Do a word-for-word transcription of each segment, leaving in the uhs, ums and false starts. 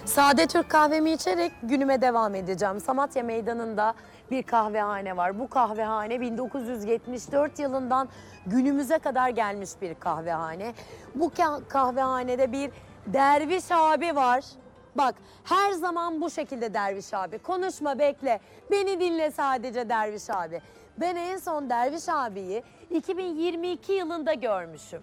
Sade Türk kahvemi içerek günüme devam edeceğim. Samatya Meydanı'nda bir kahvehane var. Bu kahvehane bin dokuz yüz yetmiş dört yılından günümüze kadar gelmiş bir kahvehane. Bu kahvehanede bir derviş abi var. Bak, her zaman bu şekilde derviş abi. Konuşma, bekle. Beni dinle sadece derviş abi. Ben en son derviş abiyi iki bin yirmi iki yılında görmüşüm.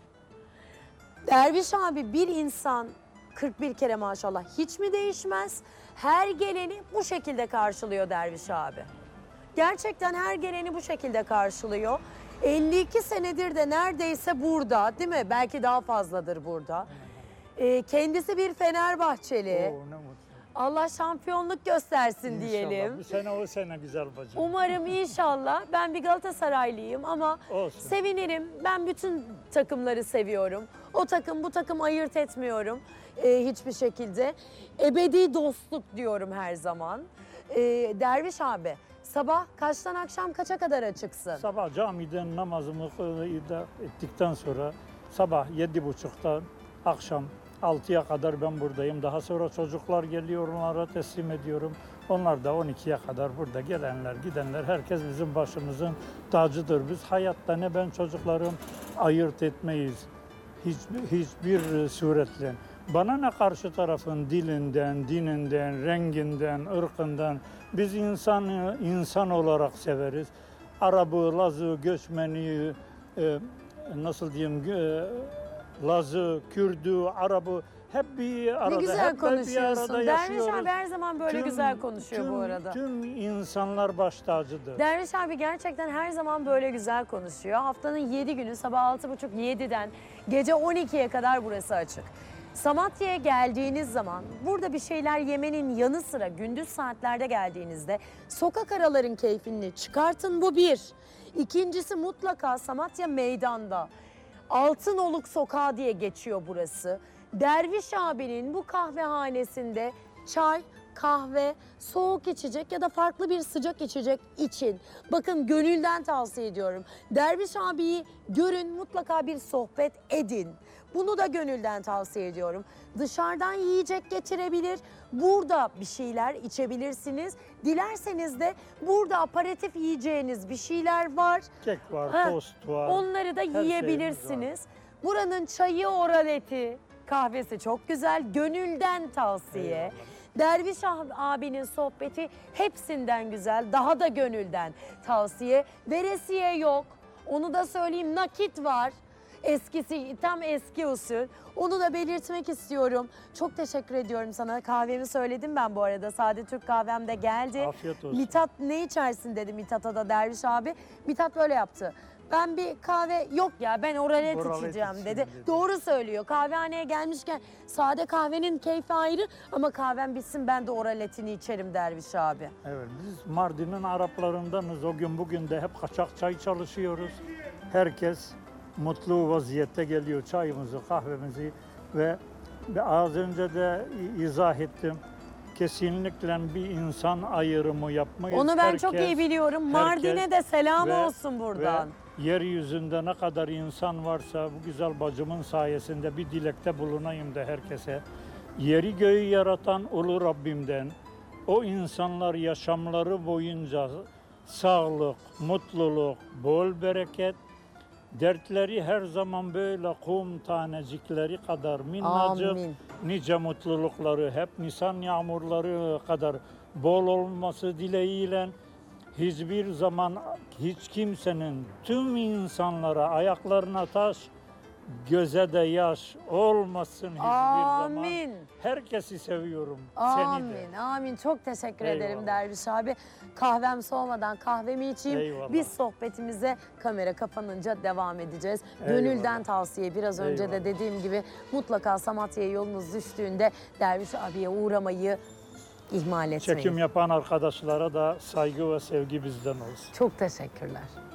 Derviş abi bir insan kırk bir kere maşallah hiç mi değişmez? Her geleni bu şekilde karşılıyor derviş abi. Gerçekten her geleni bu şekilde karşılıyor. elli iki senedir de neredeyse burada, değil mi? Belki daha fazladır burada. Ee, kendisi bir Fenerbahçeli. Oo, ne mutlu. Allah şampiyonluk göstersin İnşallah. diyelim. Bu sene o sene güzel bacım. Umarım inşallah. Ben bir Galatasaraylıyım ama Olsun. sevinirim. Ben bütün takımları seviyorum. O takım bu takım ayırt etmiyorum ee, hiçbir şekilde. Ebedi dostluk diyorum her zaman. Ee, Derviş abi, sabah kaçtan akşam kaça kadar açıksın? Sabah camiden namazımı eda ettikten sonra sabah yedi buçuktan akşam altıya kadar ben buradayım. Daha sonra çocuklar geliyor, onlara teslim ediyorum. Onlar da on ikiye kadar burada gelenler, gidenler, herkes bizim başımızın tacıdır. Biz hayatta ne ben çocuklarım ayırt etmeyiz. Hiçbir, hiçbir suretle. Bana ne karşı tarafın dilinden, dininden, renginden, ırkından. Biz insanı insan olarak severiz. Arabı, Lazı, göçmeni, e, nasıl diyeyim, e, Lazı, Kürdü, Arabı hep bir arada. Ne güzel hep bir konuşuyorsun. arada Derviş yaşıyoruz. abi her zaman böyle Tüm- güzel konuşuyor tüm- bu arada. Tüm insanlar baş tacıdır. Derviş abi gerçekten her zaman böyle güzel konuşuyor. Haftanın yedi günü sabah altı buçuk yediden gece on ikiye kadar burası açık. Samatya'ya geldiğiniz zaman burada bir şeyler yemenin yanı sıra gündüz saatlerde geldiğinizde sokak araların keyfini çıkartın, bu bir. İkincisi mutlaka Samatya Meydan'da Altınoluk Sokağı diye geçiyor burası. Derviş abinin bu kahvehanesinde çay, kahve, soğuk içecek ya da farklı bir sıcak içecek için. Bakın, gönülden tavsiye ediyorum. Derviş abiyi görün, mutlaka bir sohbet edin. Bunu da gönülden tavsiye ediyorum. Dışarıdan yiyecek getirebilir, burada bir şeyler içebilirsiniz. Dilerseniz de burada aperatif yiyeceğiniz bir şeyler var. Kek var, Ha, tost var. Onları da her şeyimiz yiyebilirsiniz. Buranın çayı, oraleti, kahvesi çok güzel. Gönülden tavsiye. Eyvallah. Derviş abinin sohbeti hepsinden güzel. Daha da gönülden tavsiye. Veresiye yok. Onu da söyleyeyim, nakit var. Eskisi, tam eski usul. Onu da belirtmek istiyorum. Çok teşekkür ediyorum sana. Kahvemi söyledim ben bu arada. Sade Türk kahvem de geldi. Afiyet olsun. Mithat ne içersin dedi Mithat'a da Derviş abi. Mithat böyle yaptı. Ben bir kahve yok ya, ben oralet Oralet içeceğim içeyim dedi. dedi. Doğru söylüyor. Kahvehaneye gelmişken sade kahvenin keyfi ayrı ama kahvem bitsin ben de oraletini içerim Derviş abi. Evet, biz Mardin'in Araplarındanız. O gün bugün de hep kaçak çay çalışıyoruz. Herkes mutlu vaziyette geliyor, çayımızı, kahvemizi ve ve az önce de izah ettim. Kesinlikle bir insan ayrımı yapmayız. Onu ben Herkes- çok iyi biliyorum. herkes Mardin'e de selam ve- olsun buradan. Ve yeryüzünde ne kadar insan varsa bu güzel bacımın sayesinde bir dilekte bulunayım da herkese. Yeri göğü yaratan ulu Rabbimden o insanlar yaşamları boyunca sağlık, mutluluk, bol bereket, dertleri her zaman böyle kum tanecikleri kadar minnacık, Amin. nice mutlulukları hep Nisan yağmurları kadar bol olması dileğiyle hiçbir zaman hiç kimsenin tüm insanlara ayaklarına taş, göze de yaş olmasın hiçbir zaman. Amin. Herkesi seviyorum. Seni de. Amin, amin. Çok teşekkür ederim Eyvallah. Derviş abi. Kahvem soğumadan kahvemi içeyim. Eyvallah. Biz sohbetimize kamera kapanınca devam edeceğiz. Eyvallah. Gönülden tavsiye, biraz önce de Eyvallah. dediğim gibi mutlaka Samatya'ya yolunuz düştüğünde Derviş abiye uğramayı ihmal etmeyin. Çekim yapan arkadaşlara da saygı ve sevgi bizden olsun. Çok teşekkürler.